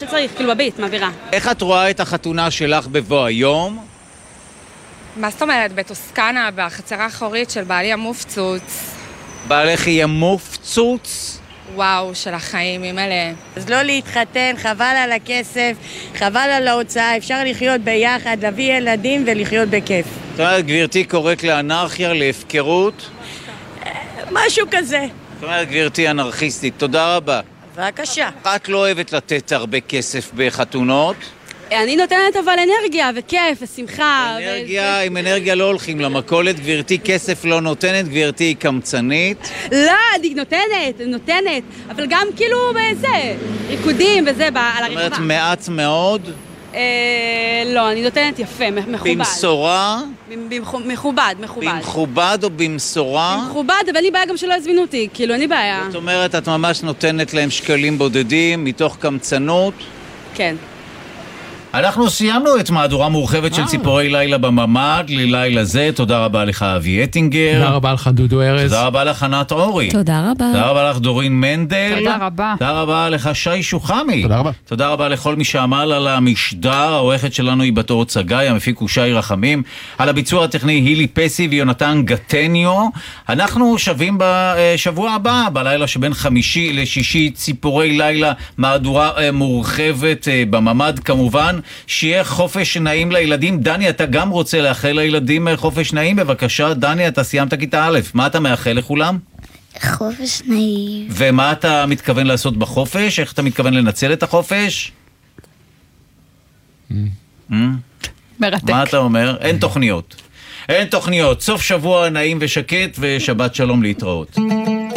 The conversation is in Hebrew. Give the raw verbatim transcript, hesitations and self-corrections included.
שצריך, כאילו בבית, מעבירה. איך את רואה את החתונה שלך בבוא היום? מה זאת אומרת? בטוסקנה, בחצרה האחורית של בעלי המופצוץ. בעלך יהיה מופצוץ? וואו, של החיים, אימא'לה. אז לא להתחתן, חבל על הכסף, חבל על ההוצאה, אפשר לחיות ביחד, להביא ילדים ולחיות בכיף. זאת אומרת, גברתי קוראת לאנרכיה, להפקרות? משהו כזה. זאת אומרת, גברתי אנרכיסטית, תודה רבה. בבקשה. את לא אוהבת לתת הרבה כסף בחתונות? אני נותנת אבל אנרגיה וכיף ושמחה. אנרגיה, עם אנרגיה לא הולכים למכולת, גברתי כסף לא נותנת, גברתי היא קמצנית. לא, אני נותנת, נותנת, אבל גם כאילו בזה, ריקודים וזה, על הרחבה. זאת אומרת, מעט מאוד? אה, לא, אני נותנת יפה, מכובד. במשורה? מכובד, מכובד. במכובד או במשורה? מכובד, אבל אין לי בעיה גם שלא הזמינו אותי, כאילו, אין לי בעיה. זאת אומרת, את ממש נותנת להם שקלים בודדים, מתוך קמצנות? כן. אנחנו סיימנו את מהדורה מורחבת של ציפורי לילה בממד ללילה זה. תודה רבה לך אבי אטינגר. תודה רבה לך דודו ארז. תודה רבה לך ענת אורי. תודה רבה. תודה רבה לך דורין מנדל. תודה רבה. תודה רבה לך שי שוחמי. תודה רבה. תודה רבה לכל מי שעמל על המשדר. העורכת שלנו היא בתור צגי, המפיק הוא שי רחמים. על הביצוע הטכני הילי פסי ויונתן גטניו. אנחנו שווים בשבוע הבא, בלילה שבין חמישי לשישי, ציפורי לילה, מהדורה מורחבת בממד כמובן. שיהיה חופש נעים לילדים. דני, אתה גם רוצה לאחל לילדים חופש נעים? בבקשה, דני, אתה סיימת כיתה א', מה אתה מאחל לכולם? חופש נעים. ומה אתה מתכוון לעשות בחופש? איך אתה מתכוון לנצל את החופש? מרתק. מה אתה אומר? אין תוכניות. אין תוכניות. סוף שבוע נעים ושקט ושבת שלום להתראות.